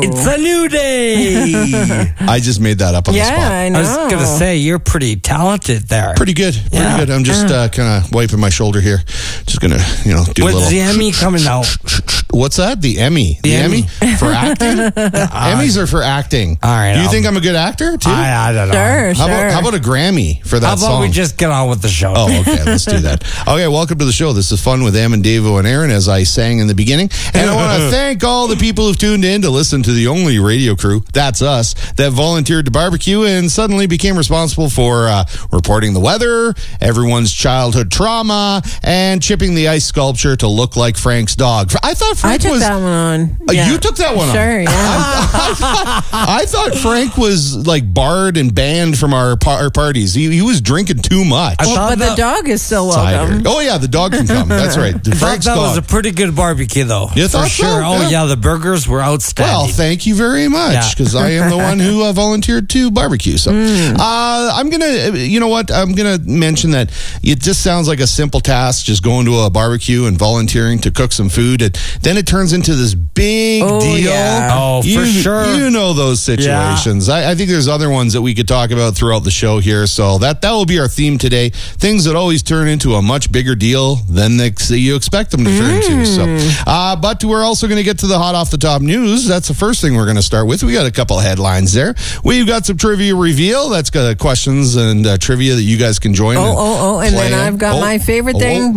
It's a new day. I just made that up on the spot. I know. I was going to say, you're pretty talented there. Pretty good. I'm just kind of wiping my shoulder here. Just going to, do a When's little... the Emmy coming out? What's that? The Emmy. The Emmy? For acting? Emmys are for acting. All right. Do you think I'm a good actor, too? I don't know. Sure. How about a Grammy for that How song? about we just get on with the show? Oh, okay. Let's do that. Okay, welcome to the show. This is Fun with Em and Davo and Aaron, as I sang in the beginning. And I want to thank all the people who've tuned in to listen to the only radio crew, that's us, that volunteered to barbecue and suddenly became responsible for reporting the weather, everyone's childhood trauma, and chipping the ice sculpture to look like Frank's dog. I thought Frank I took that one on. You took that one on? Sure, yeah. I thought Frank was like barred and banned from our parties. He was drinking too much. But the dog is still welcome. Oh, yeah, the dog can come. That's right. Frank's that was dog. a pretty good barbecue, though. You for thought so? sure. Oh, yeah, the burgers were outstanding. Well, thank you very much, because I am the one who volunteered to barbecue. So I'm going to, you know what? I'm going to mention that it just sounds like a simple task, just going to a barbecue and volunteering to cook some food. And then it turns into this big deal. Yeah. Oh, for sure. You know those situations. Yeah. I think there's other ones that we could talk about throughout the show here. So that will be our theme today. Things that always turn into a much bigger deal than you expect them to turn into. So, but we're also going to get to the hot off the top news. That's the first thing we're going to start with. We got a couple headlines there. We've got some trivia reveal. That's got questions and trivia that you guys can join. And then I've got my favorite thing.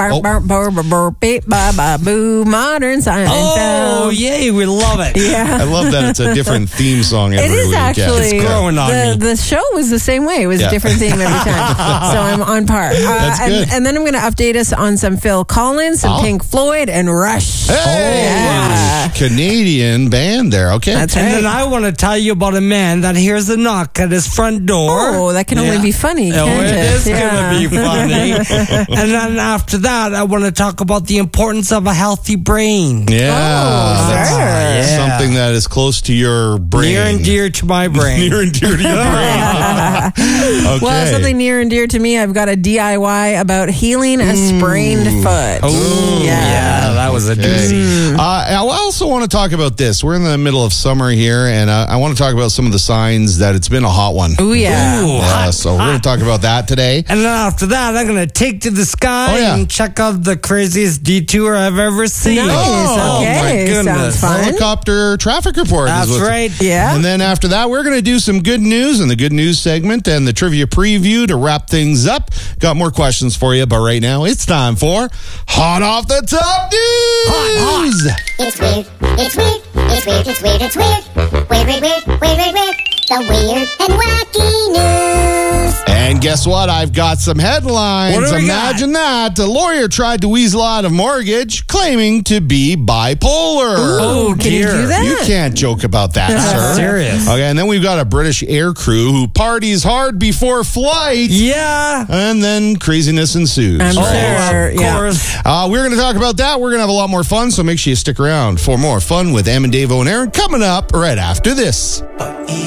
Boo, modern Seinfeld. Oh, yay, we love it. Yeah. I love that it's a different theme song every week. It is actually. It's growing on me. The show was the same way. It was a different theme every time. So I'm on par. That's good. And then I'm going to update us on some Phil Collins, some Pink Floyd, and Rush. Hey, Canadian band there. Okay. That's right. And then I want to tell you about a man that hears a knock at his front door. Oh, that can only be funny, can't it it? is going to be funny. And then after that, I want to talk about the importance of a healthy brain. Yeah. Sure. Something that is close to your brain. Near and dear to my brain. Near and dear to your brain. Okay. Well, something near and dear to me, I've got a DIY about healing a sprained foot. Oh, yeah, that was a doozy. I also want to talk about this. We're in the middle of summer here, and I want to talk about some of the signs that it's been a hot one. Oh, yeah. So we're going to talk about that today. And then after that, I'm going to take to the sky and check out the craziest detour I've ever seen. Nice. Oh, Okay. my goodness. Sounds fun. Helicopter traffic report. That's right. Yeah. And then after that, we're going to do some good news in the good news segment and the trivia preview to wrap things up. Got more questions for you, but right now it's time for Hot Off the Top News. It's weird. It's weird. It's weird. It's weird. It's weird. Weird, weird, weird, weird, weird, weird. The weird and wacky news. And guess what? I've got some headlines. What do we Imagine that. A lawyer tried to weasel out a mortgage claiming to be bipolar. Oh, Can you do that? You can't joke about that, sir. Serious. Okay, and then we've got a British air crew who parties hard before flight. Yeah. And then craziness ensues. I'm right? sure. Of Yeah. course. We're going to talk about that. We're going to have a lot more fun, so make sure you stick around for more fun with Em and Davo and Aaron coming up right after this.